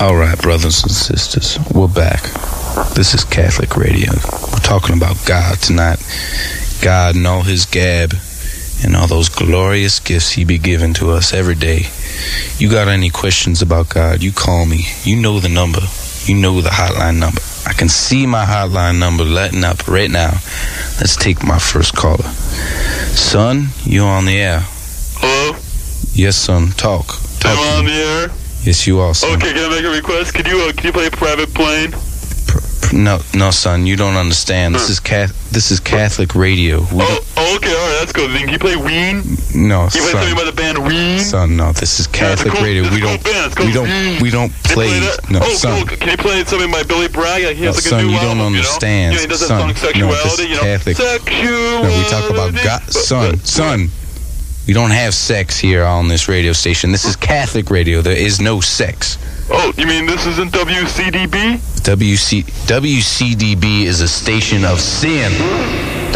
All right, brothers and sisters, we're back. This is Catholic Radio. We're talking about God tonight. God and all his gab and all those glorious gifts he be giving to us every day. You got any questions about God, you call me. You know the number. You know the hotline number. I can see my hotline number lighting up right now. Let's take my first caller. Son, you're on the air. Hello? Yes, son. Talk. Am I on the air? Yes, you are, son. Okay, can I make a request? Can you play Private Plane? No, son, you don't understand. This is Catholic Radio. Okay, all right, that's good. Then can you play Ween? No, Can you play son. something by the band Ween? Son, no, this is Catholic Radio. We don't play. No, son. Can you play something by Billy Bragg? He has like a son, new you don't album, understand. He does that Son, song Sexuality, no, this is Catholic. Sexuality. No, we talk about God. Son. We don't have sex here on this radio station. This is Catholic Radio. There is no sex. Oh, you mean this isn't WCDB? WCDB is a station of sin.